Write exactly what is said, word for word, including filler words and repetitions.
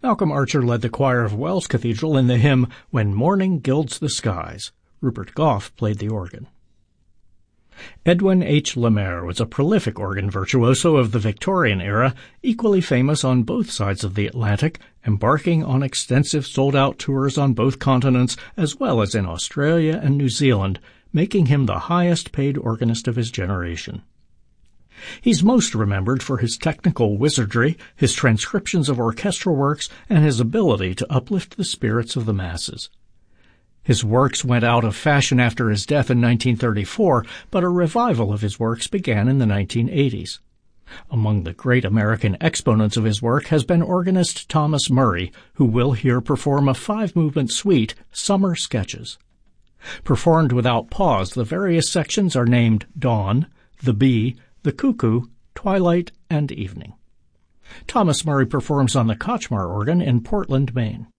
Malcolm Archer led the choir of Wells Cathedral in the hymn When Morning Gilds the Skies. Rupert Gough played the organ. Edwin H. Lemaire was a prolific organ virtuoso of the Victorian era, equally famous on both sides of the Atlantic, embarking on extensive sold-out tours on both continents as well as in Australia and New Zealand, making him the highest-paid organist of his generation. He's most remembered for his technical wizardry, his transcriptions of orchestral works, and his ability to uplift the spirits of the masses. His works went out of fashion after his death in nineteen thirty-four, but a revival of his works began in the nineteen eighties. Among the great American exponents of his work has been organist Thomas Murray, who we'll hear perform a five-movement suite, Summer Sketches. Performed without pause, the various sections are named Dawn, The Bee, The Cuckoo, Twilight, and Evening. Thomas Murray performs on the Kachmar organ in Portland, Maine.